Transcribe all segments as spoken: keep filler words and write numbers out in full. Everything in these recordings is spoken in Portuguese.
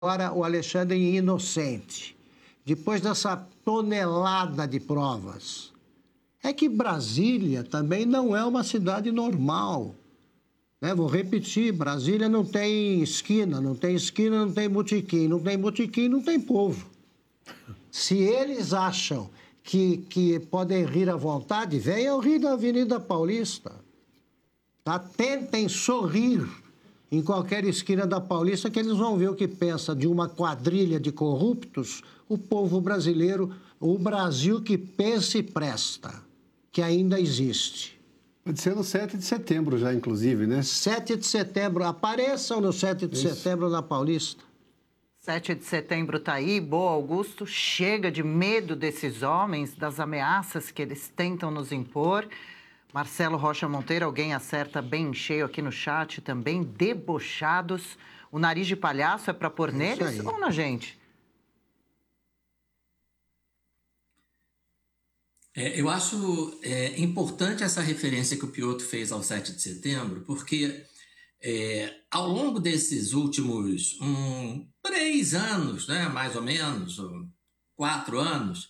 agora o Alexandre inocente, depois dessa tonelada de provas, é que Brasília também não é uma cidade normal. Né? Vou repetir, Brasília não tem esquina, não tem esquina, não tem botequim, não tem botequim, não tem povo. Se eles acham que, que podem rir à vontade, venham rir da Avenida Paulista. Tá? Tentem sorrir em qualquer esquina da Paulista, que eles vão ver o que pensa de uma quadrilha de corruptos, o povo brasileiro, o Brasil que pensa e presta, que ainda existe. Pode ser no sete de setembro já, inclusive, né? sete de setembro, apareçam no sete de Isso. setembro na Paulista. sete de setembro está aí, boa, Augusto, chega de medo desses homens, das ameaças que eles tentam nos impor. Marcelo Rocha Monteiro, alguém acerta bem cheio aqui no chat também, debochados. O nariz de palhaço é para pôr É neles ou na gente? É, eu acho é, importante essa referência que o Piotr fez ao sete de setembro, porque é, ao longo desses últimos um, três anos, né, mais ou menos, ou quatro anos,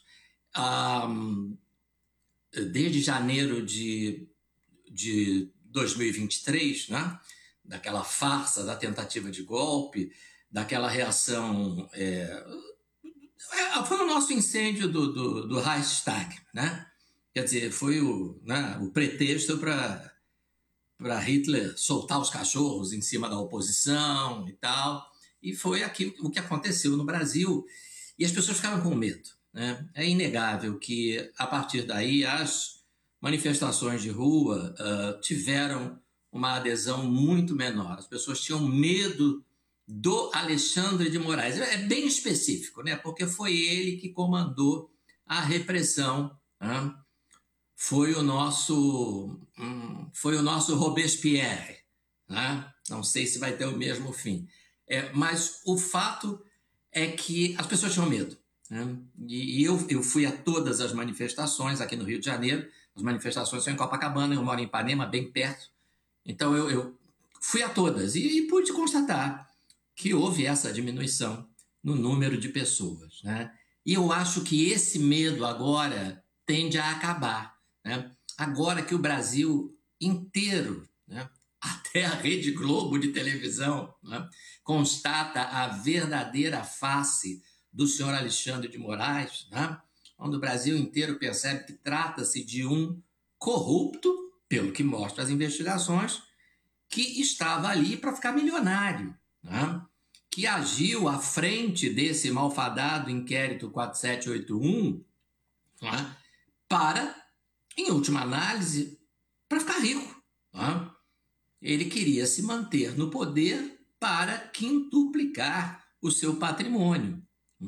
um, desde janeiro de, de dois mil e vinte e três, né, daquela farsa da tentativa de golpe, daquela reação... É, foi o nosso incêndio do, do, do Reichstag, né? Quer dizer, foi o, né, o pretexto para para Hitler soltar os cachorros em cima da oposição e tal. E foi aquilo, o que aconteceu no Brasil. E as pessoas ficaram com medo, né? É inegável que, a partir daí, as manifestações de rua uh, tiveram uma adesão muito menor. As pessoas tinham medo do Alexandre de Moraes. É bem específico, né? Porque foi ele que comandou a repressão, né? Foi o nosso, hum, foi o nosso Robespierre, né? Não sei se vai ter o mesmo fim. É, mas o fato é que as pessoas tinham medo, né? E, e eu, eu fui a todas as manifestações aqui no Rio de Janeiro. As manifestações são em Copacabana, eu moro em Ipanema, bem perto. Então eu, eu fui a todas e, e pude constatar que houve essa diminuição no número de pessoas, né? E eu acho que esse medo agora tende a acabar, né? Agora que o Brasil inteiro, né, até a Rede Globo de televisão, né, constata a verdadeira face do senhor Alexandre de Moraes, né, onde o Brasil inteiro percebe que trata-se de um corrupto, pelo que mostram as investigações, que estava ali para ficar milionário, né? Que agiu à frente desse malfadado inquérito quatro sete oito um, né? Para, em última análise, para ficar rico, né? Ele queria se manter no poder para quintuplicar o seu patrimônio.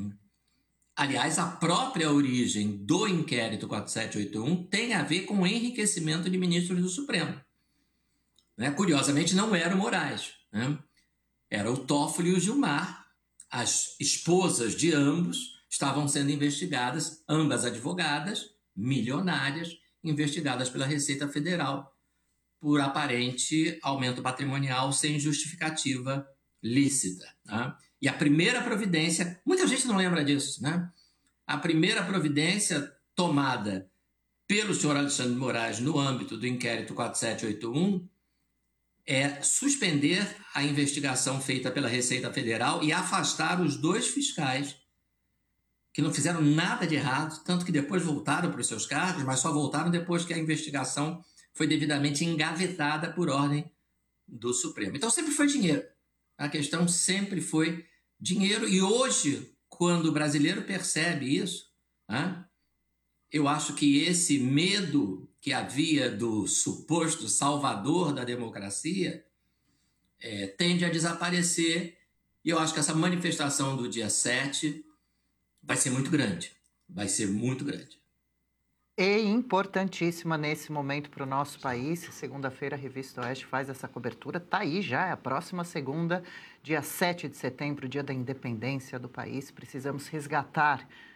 Aliás, a própria origem do inquérito quatro sete oito um tem a ver com o enriquecimento de ministros do Supremo. Né? Curiosamente, não era o Moraes, né? Era o Toffoli e o Gilmar. As esposas de ambos estavam sendo investigadas, ambas advogadas, milionárias, investigadas pela Receita Federal por aparente aumento patrimonial sem justificativa lícita, né? E a primeira providência, muita gente não lembra disso, né? A primeira providência tomada pelo senhor Alexandre de Moraes no âmbito do inquérito quatro sete oito um é suspender a investigação feita pela Receita Federal e afastar os dois fiscais que não fizeram nada de errado, tanto que depois voltaram para os seus cargos, mas só voltaram depois que a investigação foi devidamente engavetada por ordem do Supremo. Então sempre foi dinheiro. A questão sempre foi dinheiro. E hoje, quando o brasileiro percebe isso, né, eu acho que esse medo que havia do suposto salvador da democracia é, tende a desaparecer. E eu acho que essa manifestação do dia sete vai ser muito grande. Vai ser muito grande. E importantíssima nesse momento para o nosso país. Segunda-feira, a Revista Oeste faz essa cobertura. Está aí já, é a próxima segunda, dia sete de setembro, dia da independência do país. Precisamos resgatar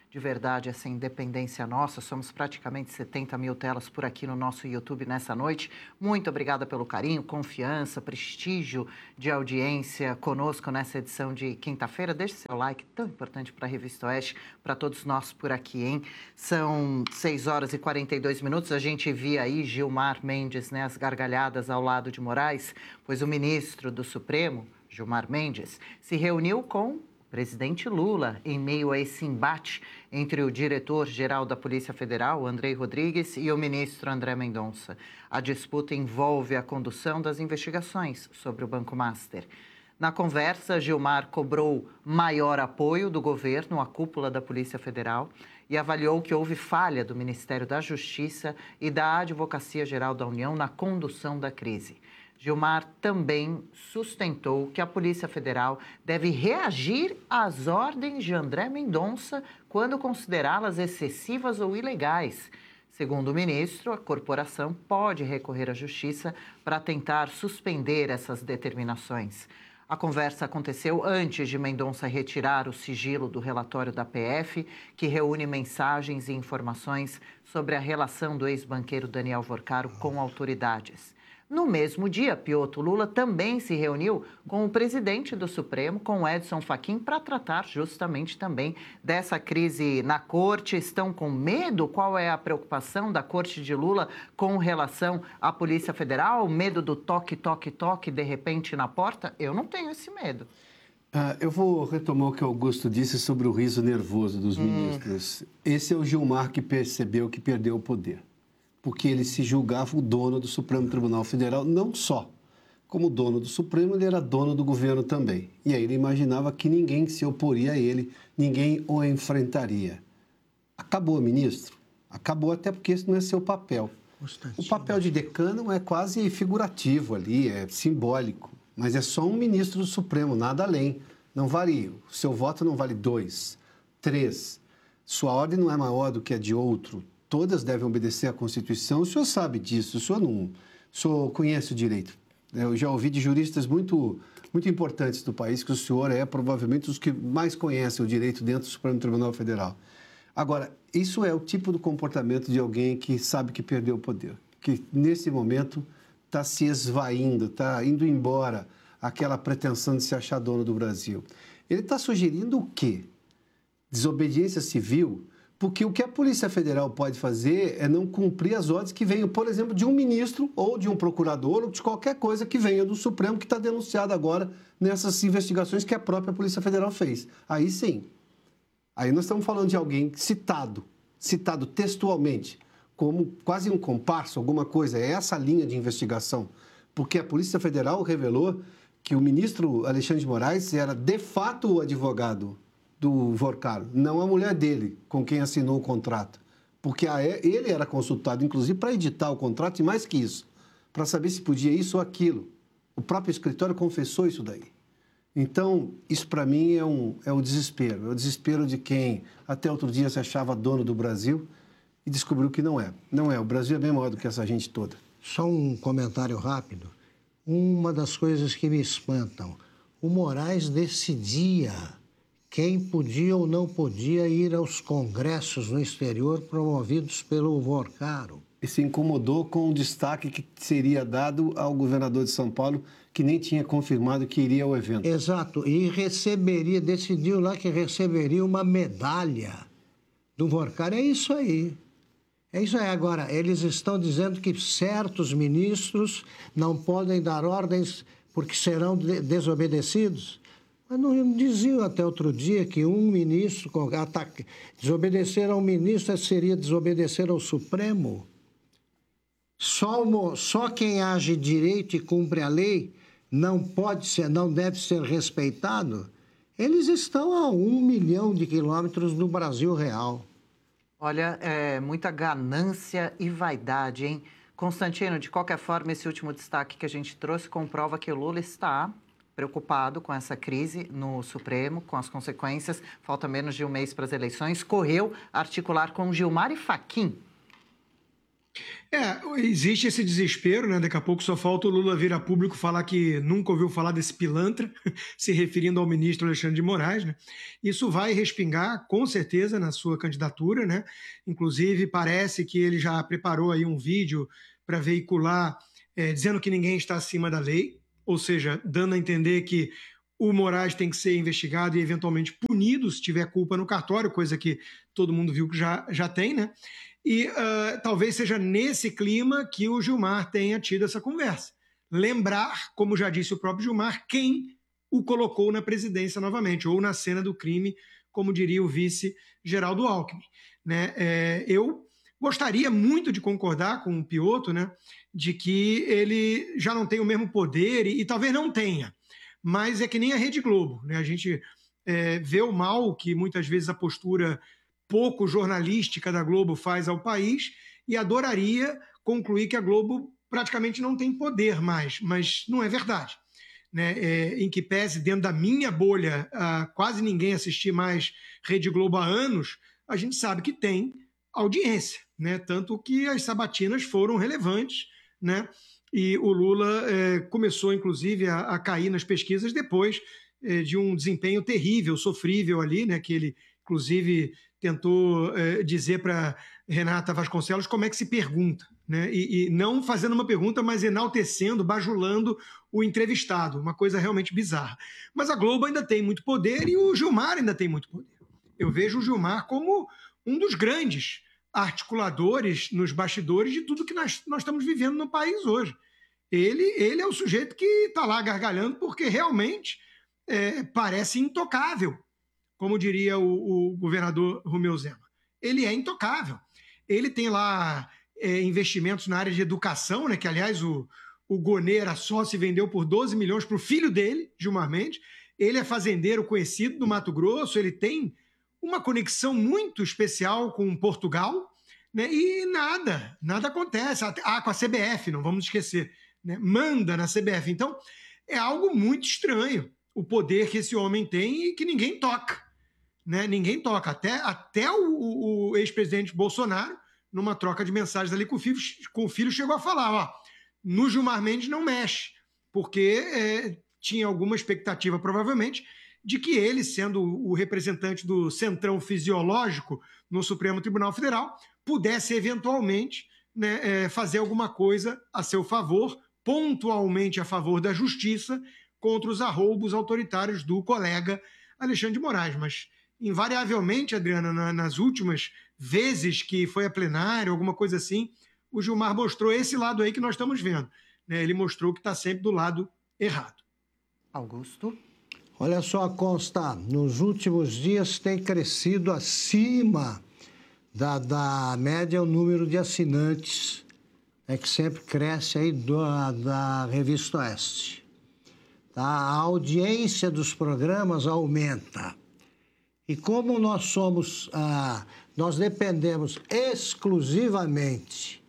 de verdade essa independência nossa. Somos praticamente setenta mil telas por aqui no nosso YouTube nessa noite. Muito obrigada pelo carinho, confiança, prestígio de audiência conosco nessa edição de quinta-feira. Deixe seu like, tão importante para a Revista Oeste, para todos nós por aqui, hein? São seis horas e quarenta e dois minutos. A gente via aí Gilmar Mendes, né, as gargalhadas ao lado de Moraes, pois o ministro do Supremo, Gilmar Mendes, se reuniu com presidente Lula, em meio a esse embate entre o diretor-geral da Polícia Federal, Andrei Rodrigues, e o ministro André Mendonça. A disputa envolve a condução das investigações sobre o Banco Master. Na conversa, Gilmar cobrou maior apoio do governo à cúpula da Polícia Federal e avaliou que houve falha do Ministério da Justiça e da Advocacia Geral da União na condução da crise. Gilmar também sustentou que a Polícia Federal deve reagir às ordens de André Mendonça quando considerá-las excessivas ou ilegais. Segundo o ministro, a corporação pode recorrer à Justiça para tentar suspender essas determinações. A conversa aconteceu antes de Mendonça retirar o sigilo do relatório da P F, que reúne mensagens e informações sobre a relação do ex-banqueiro Daniel Vorcaro com autoridades. No mesmo dia, Piotr Lula também se reuniu com o presidente do Supremo, com Edson Fachin, para tratar justamente também dessa crise na corte. Estão com medo? Qual é a preocupação da corte de Lula com relação à Polícia Federal? Medo do toque, toque, toque, de repente na porta? Eu não tenho esse medo. Ah, eu vou retomar o que Augusto disse sobre o riso nervoso dos hum. ministros. Esse é o Gilmar que percebeu que perdeu o poder, porque ele se julgava o dono do Supremo Tribunal Federal, não só como dono do Supremo, ele era dono do governo também. E aí ele imaginava que ninguém se oporia a ele, ninguém o enfrentaria. Acabou, ministro. Acabou, até porque esse não é seu papel. O papel de decano é quase figurativo ali, é simbólico, mas é só um ministro do Supremo, nada além. Não vale, o seu voto não vale dois, três. Sua ordem não é maior do que a de outro. Todas devem obedecer à Constituição. O senhor sabe disso, o senhor não, o senhor conhece o direito. Eu já ouvi de juristas muito, muito importantes do país que o senhor é provavelmente os que mais conhecem o direito dentro do Supremo Tribunal Federal. Agora, isso é o tipo do comportamento de alguém que sabe que perdeu o poder, que nesse momento está se esvaindo, está indo embora aquela pretensão de se achar dono do Brasil. Ele está sugerindo o quê? Desobediência civil? Porque o que a Polícia Federal pode fazer é não cumprir as ordens que venham, por exemplo, de um ministro ou de um procurador ou de qualquer coisa que venha do Supremo que está denunciado agora nessas investigações que a própria Polícia Federal fez. Aí sim. Aí nós estamos falando de alguém citado, citado textualmente, como quase um comparso, alguma coisa. É essa a linha de investigação. Porque a Polícia Federal revelou que o ministro Alexandre de Moraes era, de fato, o advogado do Vorcaro, não a mulher dele, com quem assinou o contrato. Porque a, ele era consultado, inclusive, para editar o contrato e mais que isso, para saber se podia isso ou aquilo. O próprio escritório confessou isso daí. Então, isso para mim é um, é um desespero. É o desespero de quem até outro dia se achava dono do Brasil e descobriu que não é. Não é. O Brasil é bem maior do que essa gente toda. Só um comentário rápido. Uma das coisas que me espantam, o Moraes decidia quem podia ou não podia ir aos congressos no exterior promovidos pelo Vorcaro. E se incomodou com o destaque que seria dado ao governador de São Paulo, que nem tinha confirmado que iria ao evento. Exato, e receberia, decidiu lá que receberia uma medalha do Vorcaro. É isso aí. É isso aí. Agora, eles estão dizendo que certos ministros não podem dar ordens porque serão de- desobedecidos. Mas não diziam até outro dia que um ministro, ataque, desobedecer a um ministro seria desobedecer ao Supremo? Só, uma, só quem age direito e cumpre a lei não pode ser, não deve ser respeitado? Eles estão a um milhão de quilômetros do Brasil real. Olha, é muita ganância e vaidade, hein? Constantino, de qualquer forma, esse último destaque que a gente trouxe comprova que o Lula está preocupado com essa crise no Supremo, com as consequências. Falta menos de um mês para as eleições. Correu articular com Gilmar e Fachin. É, existe esse desespero, né? Daqui a pouco só falta o Lula vir a público falar que nunca ouviu falar desse pilantra, se referindo ao ministro Alexandre de Moraes, né? Isso vai respingar, com certeza, na sua candidatura, né? Inclusive, parece que ele já preparou aí um vídeo para veicular, é, dizendo que ninguém está acima da lei, ou seja, dando a entender que o Moraes tem que ser investigado e eventualmente punido se tiver culpa no cartório, coisa que todo mundo viu que já, já tem, né? E uh, talvez seja nesse clima que o Gilmar tenha tido essa conversa. Lembrar, como já disse o próprio Gilmar, quem o colocou na presidência novamente, ou na cena do crime, como diria o vice Geraldo Alckmin. Né? É, eu gostaria muito de concordar com o Piotto, né, de que ele já não tem o mesmo poder, e, e talvez não tenha, mas é que nem a Rede Globo. Né? A gente é, vê o mal que muitas vezes a postura pouco jornalística da Globo faz ao país, e adoraria concluir que a Globo praticamente não tem poder mais, mas não é verdade. Né? É, em que pese, dentro da minha bolha, uh, quase ninguém assistir mais Rede Globo há anos, a gente sabe que tem audiência, né? Tanto que as sabatinas foram relevantes, né? E o Lula é, começou, inclusive, a, a cair nas pesquisas depois é, de um desempenho terrível, sofrível ali, né? Que ele, inclusive, tentou é, dizer para Renata Vasconcelos como é que se pergunta, né? E, e não fazendo uma pergunta, mas enaltecendo, bajulando o entrevistado, uma coisa realmente bizarra. Mas a Globo ainda tem muito poder e o Gilmar ainda tem muito poder. Eu vejo o Gilmar como um dos grandes articuladores nos bastidores de tudo que nós, nós estamos vivendo no país hoje. Ele, ele é o sujeito que está lá gargalhando porque realmente é, parece intocável, como diria o, o governador Romeu Zema. Ele é intocável. Ele tem lá é, investimentos na área de educação, né, que, aliás, o, o Gonê era sócio e vendeu por doze milhões para o filho dele, Gilmar Mendes. Ele é fazendeiro conhecido do Mato Grosso, ele tem uma conexão muito especial com Portugal, né, e nada, nada acontece. Ah, com a C B F, não vamos esquecer, né, manda na C B F. Então, é algo muito estranho o poder que esse homem tem e que ninguém toca. Né? Ninguém toca. Até, até o, o ex-presidente Bolsonaro, numa troca de mensagens ali com o filho, com o filho chegou a falar, ó, no Gilmar Mendes não mexe, porque é, tinha alguma expectativa, provavelmente, de que ele, sendo o representante do centrão fisiológico no Supremo Tribunal Federal, pudesse eventualmente, né, é, fazer alguma coisa a seu favor, pontualmente a favor da justiça, contra os arroubos autoritários do colega Alexandre de Moraes. Mas invariavelmente, Adriana, na, nas últimas vezes que foi a plenário, alguma coisa assim, o Gilmar mostrou esse lado aí que nós estamos vendo. Né? Ele mostrou que está sempre do lado errado. Augusto? Olha só, Consta, nos últimos dias tem crescido acima da, da média o número de assinantes, né, que sempre cresce aí do, da Revista Oeste. Tá? A audiência dos programas aumenta. E como nós somos, ah, nós dependemos exclusivamente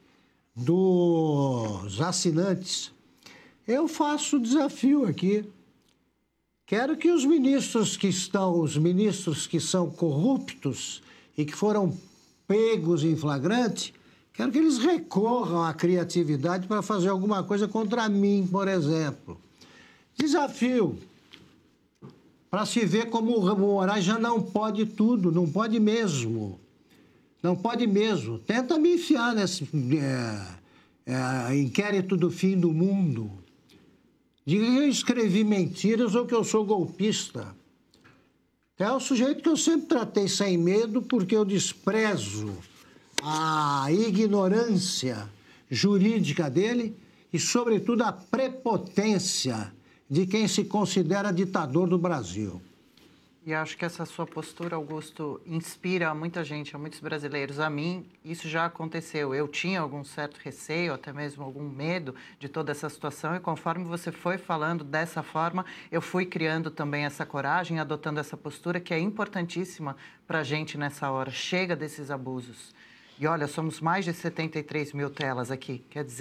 dos assinantes, eu faço o desafio aqui. Quero que os ministros que estão, os ministros que são corruptos e que foram pegos em flagrante, quero que eles recorram à criatividade para fazer alguma coisa contra mim, por exemplo. Desafio. Para se ver como o Moraes já não pode tudo, não pode mesmo. Não pode mesmo. Tenta me enfiar nesse é, é, inquérito do fim do mundo. Diga que eu escrevi mentiras ou que eu sou golpista. É o sujeito que eu sempre tratei sem medo porque eu desprezo a ignorância jurídica dele e, sobretudo, a prepotência de quem se considera ditador do Brasil. E acho que essa sua postura, Augusto, inspira muita gente, a muitos brasileiros. A mim, isso já aconteceu. Eu tinha algum certo receio, até mesmo algum medo de toda essa situação. E conforme você foi falando dessa forma, eu fui criando também essa coragem, adotando essa postura que é importantíssima para a gente nessa hora. Chega desses abusos. E olha, somos mais de setenta e três mil telas aqui. Quer dizer,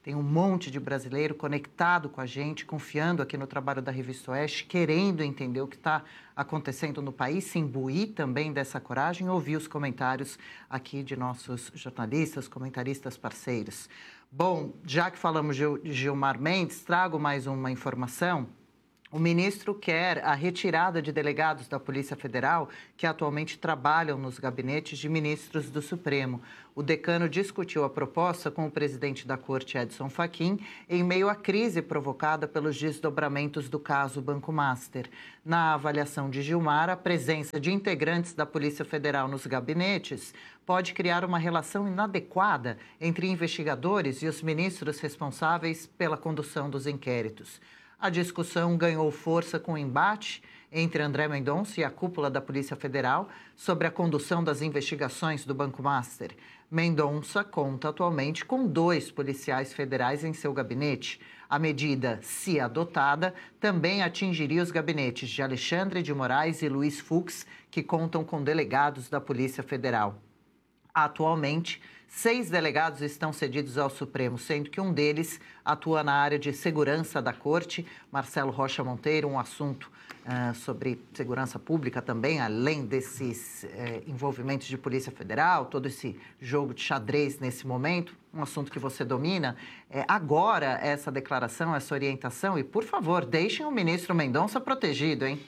Tem um monte de brasileiro conectado com a gente, confiando aqui no trabalho da Revista Oeste, querendo entender o que está acontecendo no país, se imbuir também dessa coragem, ouvir os comentários aqui de nossos jornalistas, comentaristas parceiros. Bom, já que falamos de Gilmar Mendes, trago mais uma informação. O ministro quer a retirada de delegados da Polícia Federal que atualmente trabalham nos gabinetes de ministros do Supremo. O decano discutiu a proposta com o presidente da Corte, Edson Fachin, em meio à crise provocada pelos desdobramentos do caso Banco Master. Na avaliação de Gilmar, a presença de integrantes da Polícia Federal nos gabinetes pode criar uma relação inadequada entre investigadores e os ministros responsáveis pela condução dos inquéritos. A discussão ganhou força com o embate entre André Mendonça e a cúpula da Polícia Federal sobre a condução das investigações do Banco Master. Mendonça conta atualmente com dois policiais federais em seu gabinete. A medida, se adotada, também atingiria os gabinetes de Alexandre de Moraes e Luiz Fux, que contam com delegados da Polícia Federal. Atualmente, seis delegados estão cedidos ao Supremo, sendo que um deles atua na área de segurança da Corte. Marcelo Rocha Monteiro, um assunto uh, sobre segurança pública também, além desses uh, envolvimentos de Polícia Federal, todo esse jogo de xadrez nesse momento, um assunto que você domina. É, agora, essa declaração, essa orientação, e, por favor, deixem o ministro Mendonça protegido, hein?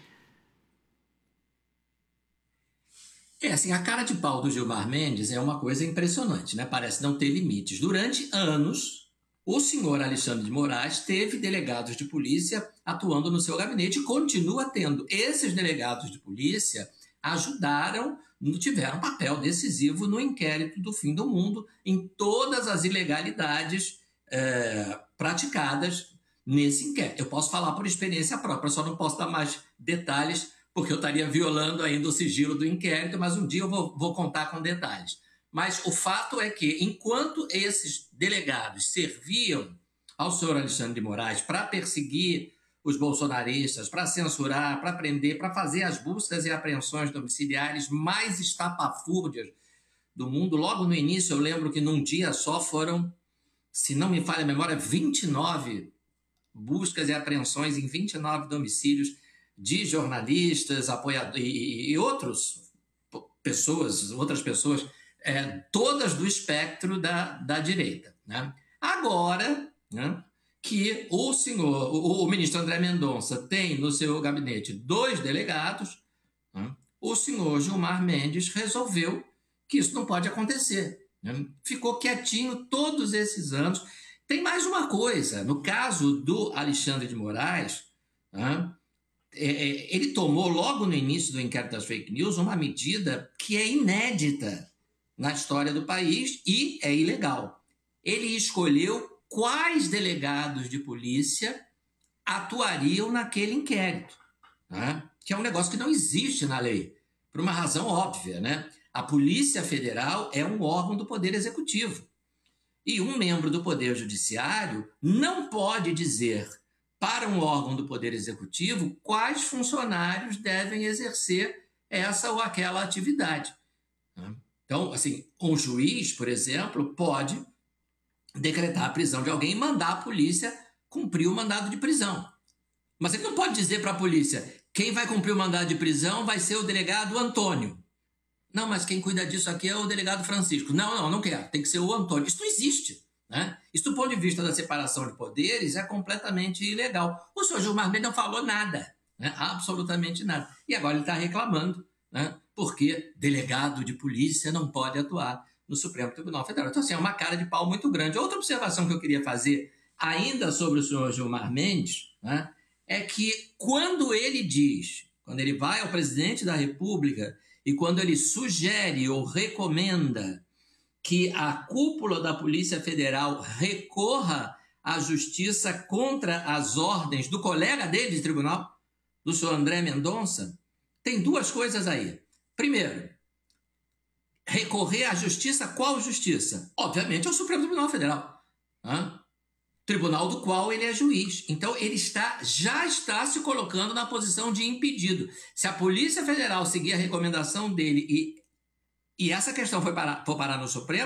É, assim, a cara de pau do Gilmar Mendes é uma coisa impressionante, né? Parece não ter limites. Durante anos, o senhor Alexandre de Moraes teve delegados de polícia atuando no seu gabinete e continua tendo. Esses delegados de polícia ajudaram, tiveram papel decisivo no inquérito do fim do mundo, em todas as ilegalidades é, praticadas nesse inquérito. Eu posso falar por experiência própria, só não posso dar mais detalhes, porque eu estaria violando ainda o sigilo do inquérito, mas um dia eu vou, vou contar com detalhes. Mas o fato é que, enquanto esses delegados serviam ao senhor Alexandre de Moraes para perseguir os bolsonaristas, para censurar, para prender, para fazer as buscas e apreensões domiciliares mais estapafúrdias do mundo, logo no início eu lembro que num dia só foram, se não me falha a memória, vinte e nove buscas e apreensões em vinte e nove domicílios de jornalistas, apoiadores e, e outros pessoas, outras pessoas, é, todas do espectro da, da direita, né? Agora, né, que o senhor, o, o ministro André Mendonça tem no seu gabinete dois delegados, né, o senhor Gilmar Mendes resolveu que isso não pode acontecer, né? Ficou quietinho todos esses anos. Tem mais uma coisa, no caso do Alexandre de Moraes, né, ele tomou logo no início do inquérito das fake news uma medida que é inédita na história do país e é ilegal. Ele escolheu quais delegados de polícia atuariam naquele inquérito, né? Que é um negócio que não existe na lei, por uma razão óbvia, né? A Polícia Federal é um órgão do Poder Executivo e um membro do Poder Judiciário não pode dizer para um órgão do Poder Executivo quais funcionários devem exercer essa ou aquela atividade. Então, assim, um juiz, por exemplo, pode decretar a prisão de alguém e mandar a polícia cumprir o mandado de prisão. Mas ele não pode dizer para a polícia, quem vai cumprir o mandado de prisão vai ser o delegado Antônio. Não, mas quem cuida disso aqui é o delegado Francisco. Não, não, não quero, tem que ser o Antônio. Isso não existe. Né? Isso, do ponto de vista da separação de poderes, é completamente ilegal. O senhor Gilmar Mendes não falou nada, né? Absolutamente nada. E agora ele está reclamando, né? Porque delegado de polícia não pode atuar no Supremo Tribunal Federal. Então, assim, é uma cara de pau muito grande. Outra observação que eu queria fazer, ainda sobre o senhor Gilmar Mendes, né, é que quando ele diz, quando ele vai ao presidente da República e quando ele sugere ou recomenda que a cúpula da Polícia Federal recorra à justiça contra as ordens do colega dele de tribunal, do senhor André Mendonça, tem duas coisas aí. Primeiro, recorrer à justiça, qual justiça? Obviamente ao Supremo Tribunal Federal, né? Tribunal do qual ele é juiz. Então, ele está, já está se colocando na posição de impedido. Se a Polícia Federal seguir a recomendação dele e E essa questão foi parar, for parar no Supremo,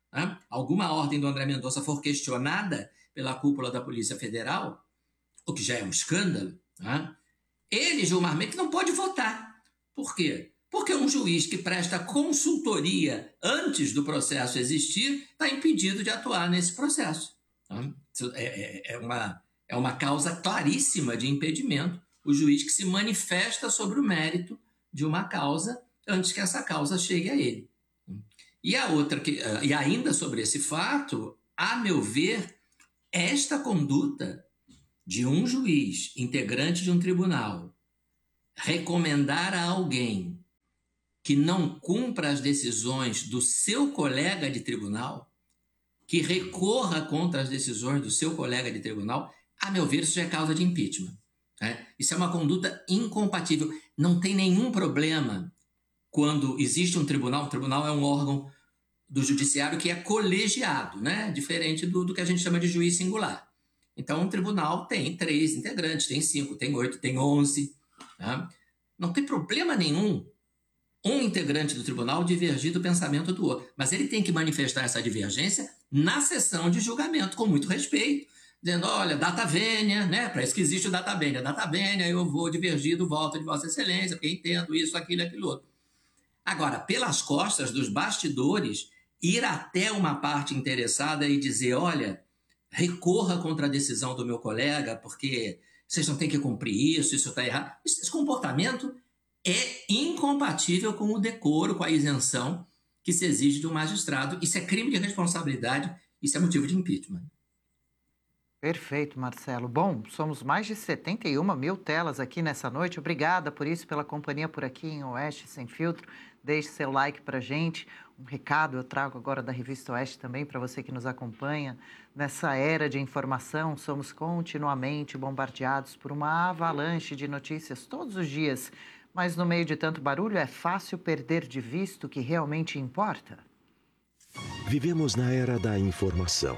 né, alguma ordem do André Mendonça for questionada pela cúpula da Polícia Federal, o que já é um escândalo, né, ele, Gilmar Mendes, não pode votar. Por quê? Porque um juiz que presta consultoria antes do processo existir está impedido de atuar nesse processo. Né? É, é, uma, é uma causa claríssima de impedimento, o juiz que se manifesta sobre o mérito de uma causa antes que essa causa chegue a ele. E, a outra que, e ainda sobre esse fato, a meu ver, esta conduta de um juiz, integrante de um tribunal, recomendar a alguém que não cumpra as decisões do seu colega de tribunal, que recorra contra as decisões do seu colega de tribunal, a meu ver, isso já é causa de impeachment. Né? Isso é uma conduta incompatível. Não tem nenhum problema quando existe um tribunal. O tribunal é um órgão do judiciário que é colegiado, né? Diferente do, do que a gente chama de juiz singular. Então, um tribunal tem três integrantes, tem cinco, tem oito, tem onze. Né? Não tem problema nenhum um integrante do tribunal divergir do pensamento do outro. Mas ele tem que manifestar essa divergência na sessão de julgamento, com muito respeito, dizendo, olha, data vênia, né? Para isso que existe o data vênia. Data vênia, eu vou divergir do voto de Vossa Excelência, porque entendo isso, aquilo e aquilo outro. Agora, pelas costas dos bastidores, ir até uma parte interessada e dizer, olha, recorra contra a decisão do meu colega, porque vocês não têm que cumprir isso, isso está errado. Esse comportamento é incompatível com o decoro, com a isenção que se exige de um magistrado. Isso é crime de responsabilidade, isso é motivo de impeachment. Perfeito, Marcelo. Bom, somos mais de setenta e uma mil telas aqui nessa noite. Obrigada por isso, pela companhia por aqui em Oeste Sem Filtro. Deixe seu like para a gente. Um recado eu trago agora da Revista Oeste também para você que nos acompanha. Nessa era de informação, somos continuamente bombardeados por uma avalanche de notícias todos os dias. Mas no meio de tanto barulho, é fácil perder de vista o que realmente importa. Vivemos na era da informação,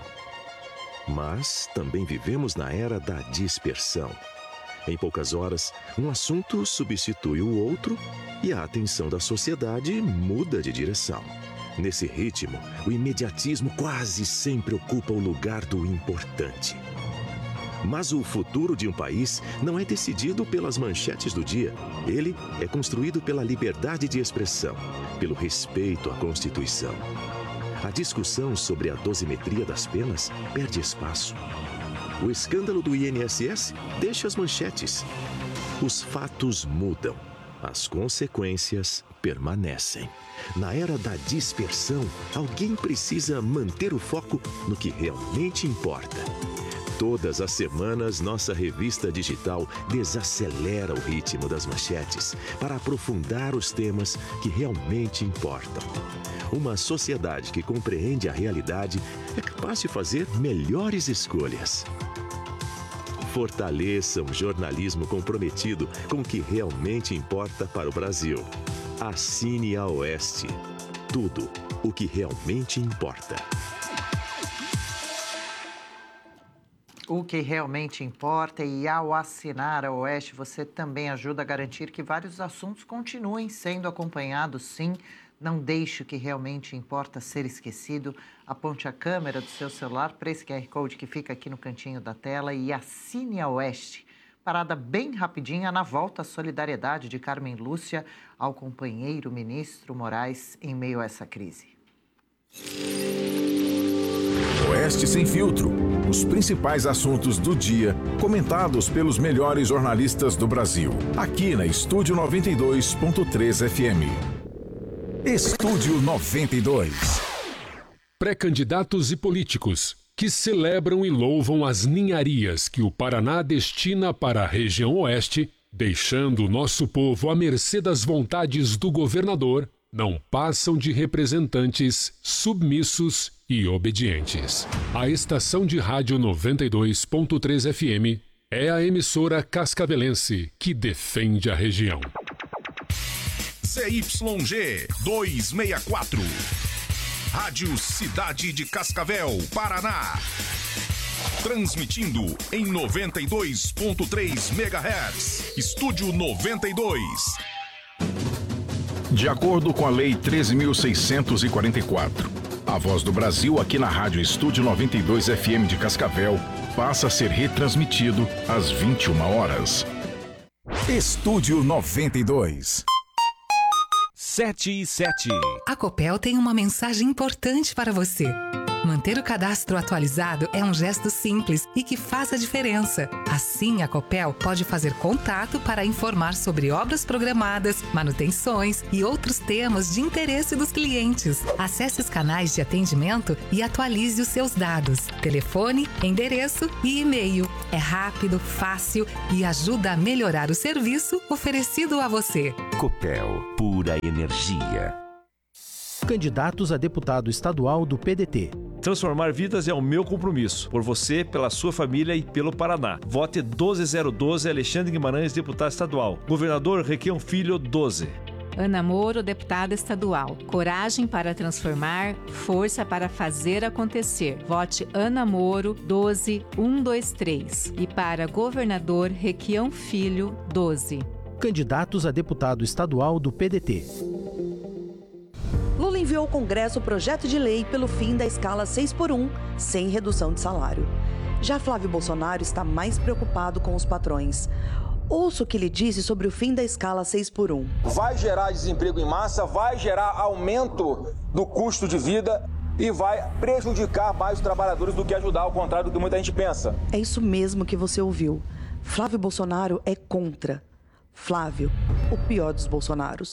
mas também vivemos na era da dispersão. Em poucas horas, um assunto substitui o outro e a atenção da sociedade muda de direção. Nesse ritmo, o imediatismo quase sempre ocupa o lugar do importante. Mas o futuro de um país não é decidido pelas manchetes do dia. Ele é construído pela liberdade de expressão, pelo respeito à Constituição. A discussão sobre a dosimetria das penas perde espaço. O escândalo do I N S S deixa as manchetes. Os fatos mudam. As consequências permanecem. Na era da dispersão, alguém precisa manter o foco no que realmente importa. Todas as semanas, nossa revista digital desacelera o ritmo das manchetes para aprofundar os temas que realmente importam. Uma sociedade que compreende a realidade é capaz de fazer melhores escolhas. Fortaleça um jornalismo comprometido com o que realmente importa para o Brasil. Assine a Oeste. Tudo o que realmente importa. O que realmente importa, e ao assinar a Oeste, você também ajuda a garantir que vários assuntos continuem sendo acompanhados, sim. Não deixe o que realmente importa ser esquecido. Aponte a câmera do seu celular para esse Q R Code que fica aqui no cantinho da tela e assine a Oeste. Parada bem rapidinha na volta à solidariedade de Carmen Lúcia ao companheiro ministro Moraes em meio a essa crise. Oeste Sem Filtro. Os principais assuntos do dia, comentados pelos melhores jornalistas do Brasil. Aqui na Estúdio noventa e dois ponto três F M. Estúdio noventa e dois. Pré-candidatos e políticos que celebram e louvam as ninharias que o Paraná destina para a região oeste, deixando o nosso povo à mercê das vontades do governador, não passam de representantes submissos e obedientes. A estação de rádio noventa e dois ponto três F M é a emissora cascavelense que defende a região. Z Y G duzentos e sessenta e quatro. Rádio Cidade de Cascavel, Paraná. Transmitindo em noventa e dois ponto três megahertz. Estúdio noventa e dois. De acordo com a Lei treze mil seiscentos e quarenta e quatro, A Voz do Brasil, aqui na Rádio Estúdio noventa e dois F M de Cascavel, passa a ser retransmitido às vinte e uma horas. Estúdio noventa e dois. sete e sete. A Copel tem uma mensagem importante para você. Manter o cadastro atualizado é um gesto simples e que faz a diferença. Assim, a Copel pode fazer contato para informar sobre obras programadas, manutenções e outros temas de interesse dos clientes. Acesse os canais de atendimento e atualize os seus dados. Telefone, endereço e e-mail. É rápido, fácil e ajuda a melhorar o serviço oferecido a você. Copel, pura energia. Candidatos a deputado estadual do P D T. Transformar vidas é o meu compromisso. Por você, pela sua família e pelo Paraná. Vote doze zero doze, Alexandre Guimarães, deputado estadual. Governador Requião Filho, doze. Ana Moro, deputada estadual. Coragem para transformar, força para fazer acontecer. Vote Ana Moro, doze um dois três. E para governador Requião Filho, doze. Candidatos a deputado estadual do P D T. Lula enviou ao Congresso o projeto de lei pelo fim da escala seis por um, sem redução de salário. Já Flávio Bolsonaro está mais preocupado com os patrões. Ouça o que ele disse sobre o fim da escala seis por um. Vai gerar desemprego em massa, vai gerar aumento do custo de vida e vai prejudicar mais os trabalhadores do que ajudar, ao contrário do que muita gente pensa. É isso mesmo que você ouviu. Flávio Bolsonaro é contra. Flávio, o pior dos Bolsonaros.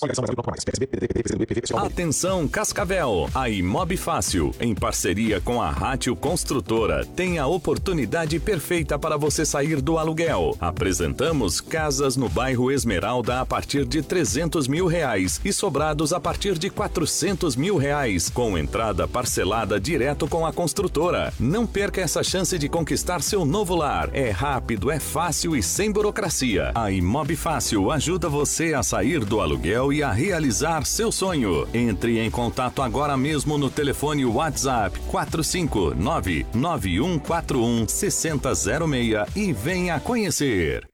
Atenção Cascavel, a Imob Fácil, em parceria com a Rátio Construtora, tem a oportunidade perfeita para você sair do aluguel. Apresentamos casas no bairro Esmeralda a partir de trezentos mil reais e sobrados a partir de quatrocentos mil reais, com entrada parcelada direto com a construtora. Não perca essa chance de conquistar seu novo lar. É rápido, é fácil e sem burocracia. A Imob Fácil ajuda você a sair do aluguel e a realizar seu sonho. Entre em contato agora mesmo no telefone WhatsApp quatro cinco nove nove um quatro um seis zero zero seis e venha conhecer.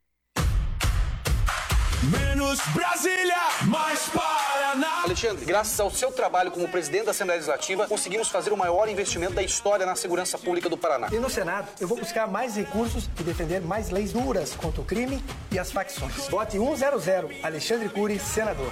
Menos Brasília, mais Paraná. Alexandre, graças ao seu trabalho como presidente da Assembleia Legislativa, conseguimos fazer o maior investimento da história na segurança pública do Paraná. E no Senado, eu vou buscar mais recursos e defender mais leis duras contra o crime e as facções. Vote cem, Alexandre Cury, senador.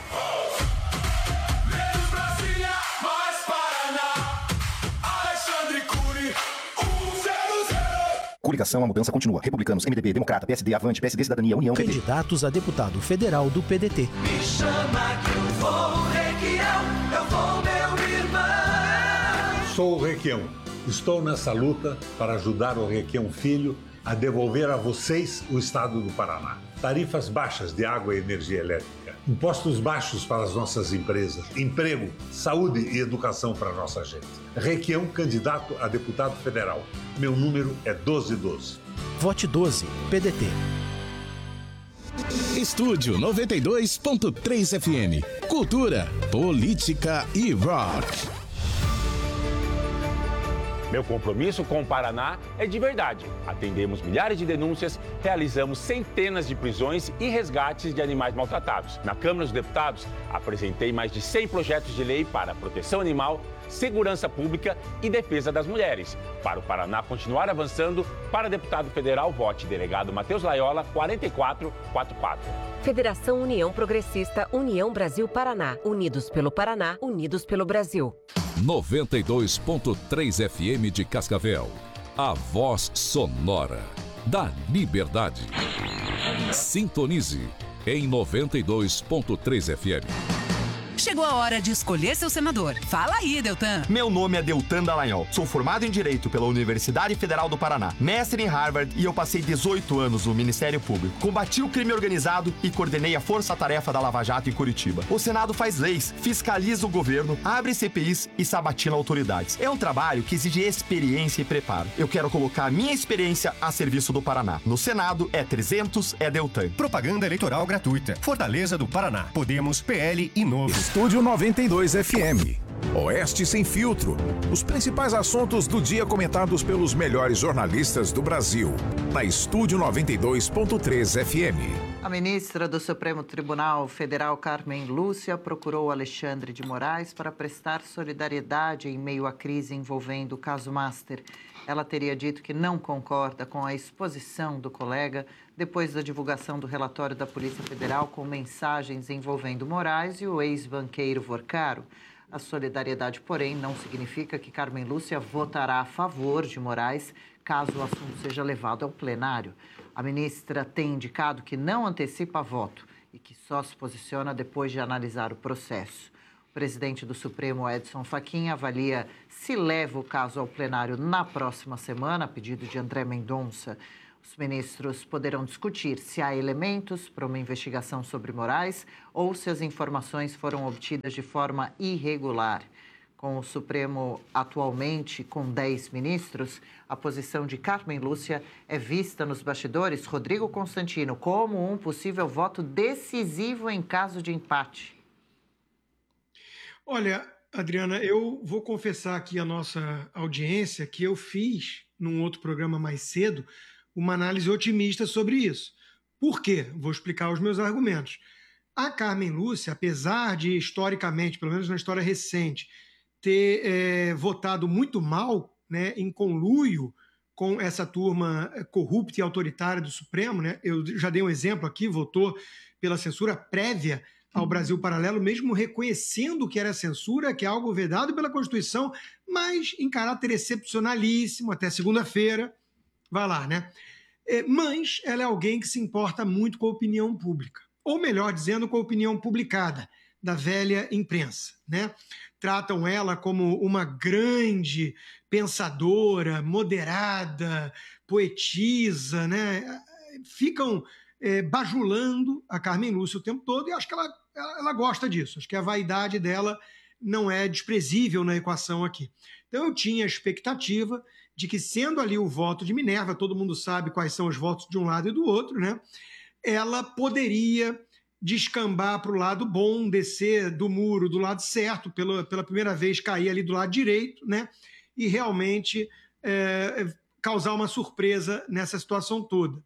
Menos Brasília, mais Paraná. Alexandre Cury, cem. Coligação, a mudança continua. Republicanos, M D B, Democrata, P S D, Avante, P S D, Cidadania, União, P T. Candidatos a deputado federal do P D T. Me chama que eu vou, Requião, eu vou, meu irmão. Sou o Requião. Estou nessa luta para ajudar o Requião Filho a devolver a vocês o estado do Paraná. Tarifas baixas de água e energia elétrica. Impostos baixos para as nossas empresas. Emprego, saúde e educação para a nossa gente. Requião, candidato a deputado federal. Meu número é doze doze. Vote doze, P D T. Estúdio noventa e dois ponto três F M. Cultura, política e rock. Meu compromisso com o Paraná é de verdade. Atendemos milhares de denúncias, realizamos centenas de prisões e resgates de animais maltratados. Na Câmara dos Deputados, apresentei mais de cem projetos de lei para proteção animal, segurança pública e defesa das mulheres. Para o Paraná continuar avançando, para deputado federal, vote delegado Matheus Laiola, quatro quatro quatro quatro. Federação União Progressista, União Brasil Paraná. Unidos pelo Paraná, unidos pelo Brasil. noventa e dois ponto três F M de Cascavel. A voz sonora da liberdade. Sintonize em noventa e dois ponto três F M. Chegou a hora de escolher seu senador. Fala aí, Deltan. Meu nome é Deltan Dallagnol. Sou formado em Direito pela Universidade Federal do Paraná, mestre em Harvard e eu passei dezoito anos no Ministério Público. Combati o crime organizado e coordenei a força-tarefa da Lava Jato em Curitiba. O Senado faz leis, fiscaliza o governo, abre C P Is e sabatina autoridades. É um trabalho que exige experiência e preparo. Eu quero colocar a minha experiência a serviço do Paraná. No Senado, é trezentos, é Deltan. Propaganda eleitoral gratuita. Fortaleza do Paraná. Podemos, P L e Novo. Estúdio noventa e dois F M. Oeste Sem Filtro. Os principais assuntos do dia comentados pelos melhores jornalistas do Brasil. Na Estúdio noventa e dois ponto três F M. A ministra do Supremo Tribunal Federal, Carmen Lúcia, procurou Alexandre de Moraes para prestar solidariedade em meio à crise envolvendo o caso Master. Ela teria dito que não concorda com a exposição do colega depois da divulgação do relatório da Polícia Federal com mensagens envolvendo Moraes e o ex-banqueiro Vorcaro. A solidariedade, porém, não significa que Carmen Lúcia votará a favor de Moraes caso o assunto seja levado ao plenário. A ministra tem indicado que não antecipa voto e que só se posiciona depois de analisar o processo. O presidente do Supremo, Edson Fachin, avalia se leva o caso ao plenário na próxima semana, a pedido de André Mendonça. Os ministros poderão discutir se há elementos para uma investigação sobre Moraes ou se as informações foram obtidas de forma irregular. Com o Supremo atualmente com dez ministros, a posição de Carmen Lúcia é vista nos bastidores, Rodrigo Constantino, como um possível voto decisivo em caso de empate. Olha, Adriana, eu vou confessar aqui à nossa audiência que eu fiz, num outro programa mais cedo, uma análise otimista sobre isso. Por quê? Vou explicar os meus argumentos. A Carmen Lúcia, apesar de, historicamente, pelo menos na história recente, ter é, votado muito mal, né, em conluio com essa turma corrupta e autoritária do Supremo, né? Eu já dei um exemplo aqui, votou pela censura prévia ao Brasil Paralelo, mesmo reconhecendo que era censura, que é algo vedado pela Constituição, mas em caráter excepcionalíssimo, até segunda-feira, vai lá, né? É, mas ela é alguém que se importa muito com a opinião pública, ou melhor dizendo, com a opinião publicada, da velha imprensa, né? Tratam ela como uma grande pensadora, moderada, poetisa, né? Ficam é, bajulando a Carmen Lúcia o tempo todo e acho que ela, ela, ela gosta disso. Acho que a vaidade dela não é desprezível na equação aqui. Então eu tinha a expectativa de que, sendo ali o voto de Minerva, todo mundo sabe quais são os votos de um lado e do outro, né? Ela poderia descambar para o lado bom, descer do muro do lado certo, pela, pela primeira vez cair ali do lado direito, né? E realmente é, causar uma surpresa nessa situação toda.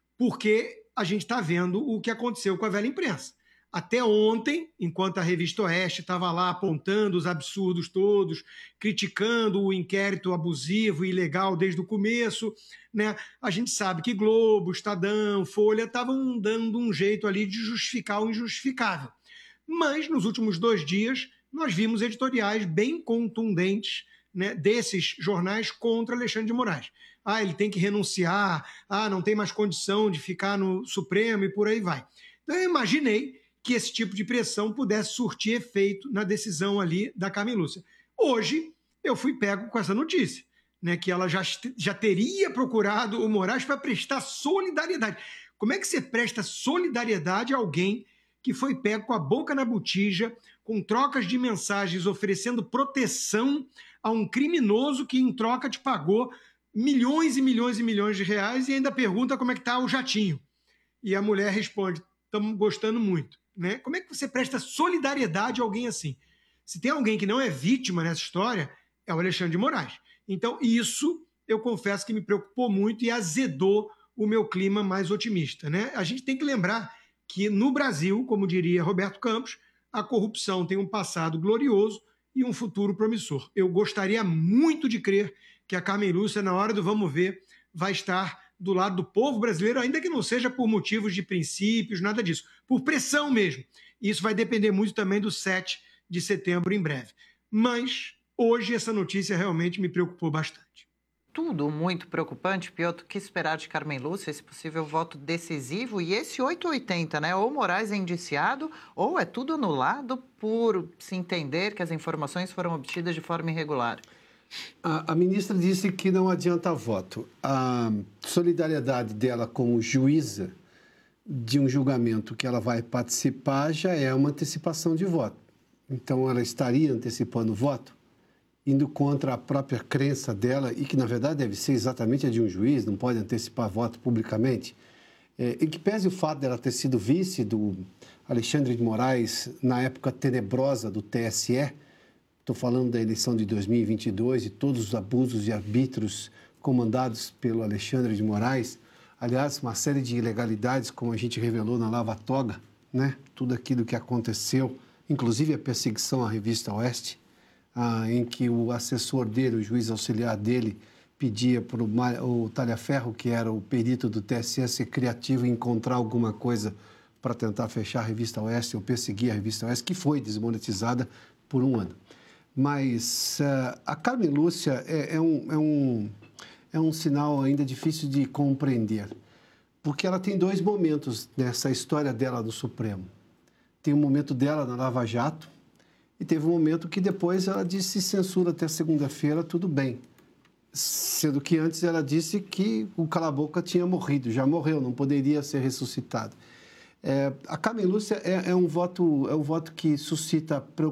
Porque a gente está vendo o que aconteceu com a velha imprensa. Até ontem, enquanto a Revista Oeste estava lá apontando os absurdos todos, criticando o inquérito abusivo e ilegal desde o começo, né, a gente sabe que Globo, Estadão, Folha estavam dando um jeito ali de justificar o injustificável. Mas, nos últimos dois dias, nós vimos editoriais bem contundentes, né, desses jornais contra Alexandre de Moraes. Ah, ele tem que renunciar, ah, não tem mais condição de ficar no Supremo e por aí vai. Então, eu imaginei que esse tipo de pressão pudesse surtir efeito na decisão ali da Carmen Lúcia. Hoje, eu fui pego com essa notícia, né, que ela já, já teria procurado o Moraes para prestar solidariedade. Como é que você presta solidariedade a alguém que foi pego com a boca na botija, com trocas de mensagens oferecendo proteção a um criminoso que, em troca, te pagou milhões e milhões e milhões de reais e ainda pergunta como é que está o jatinho? E a mulher responde, estamos gostando muito. Né? Como é que você presta solidariedade a alguém assim? Se tem alguém que não é vítima nessa história, é o Alexandre de Moraes. Então, isso, eu confesso que me preocupou muito e azedou o meu clima mais otimista. Né? A gente tem que lembrar que no Brasil, como diria Roberto Campos, a corrupção tem um passado glorioso e um futuro promissor. Eu gostaria muito de crer que a Carmen Lúcia, na hora do vamos ver, vai estar do lado do povo brasileiro, ainda que não seja por motivos de princípios, nada disso, por pressão mesmo. Isso vai depender muito também do sete de setembro em breve. Mas hoje essa notícia realmente me preocupou bastante. Tudo muito preocupante, Piotr. O que esperar de Carmen Lúcia, esse possível voto decisivo e esse oito oitenta, né? Ou Moraes é indiciado ou é tudo anulado por se entender que as informações foram obtidas de forma irregular. A, a ministra disse que não adianta voto. A solidariedade dela como juíza de um julgamento que ela vai participar já é uma antecipação de voto. Então, ela estaria antecipando o voto, indo contra a própria crença dela, e que, na verdade, deve ser exatamente a de um juiz, não pode antecipar voto publicamente. É, em que pese o fato dela ter sido vice do Alexandre de Moraes na época tenebrosa do T S E, estou falando da eleição de dois mil e vinte e dois e todos os abusos e arbítrios comandados pelo Alexandre de Moraes, aliás, uma série de ilegalidades, como a gente revelou na Lava Toga, né? Tudo aquilo que aconteceu, inclusive a perseguição à revista Oeste, ah, em que o assessor dele, o juiz auxiliar dele, pedia para o Talhaferro, que era o perito do T S E, ser criativo e encontrar alguma coisa para tentar fechar a revista Oeste ou perseguir a revista Oeste, que foi desmonetizada por um ano. Mas uh, a Carmen Lúcia é, é, um, é, um, é um sinal ainda difícil de compreender, porque ela tem dois momentos nessa história dela no Supremo. Tem um momento dela na Lava Jato e teve um momento que depois ela disse censura até segunda-feira, tudo bem. Sendo que antes ela disse que o Cala-Boca tinha morrido, já morreu, não poderia ser ressuscitado. É, a Carmen Lúcia é, é, um voto, é um voto que suscita preocupação.